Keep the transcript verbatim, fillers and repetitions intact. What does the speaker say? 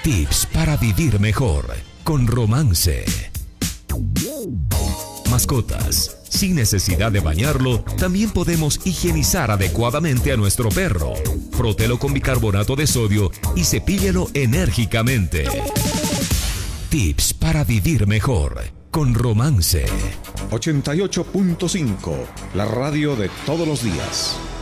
Tips para vivir mejor con Romance. Mascotas. Sin necesidad de bañarlo, también podemos higienizar adecuadamente a nuestro perro. Frótelo con bicarbonato de sodio y cepíllelo enérgicamente. Tips para vivir mejor con Romance. ochenta y ocho punto cinco, la radio de todos los días.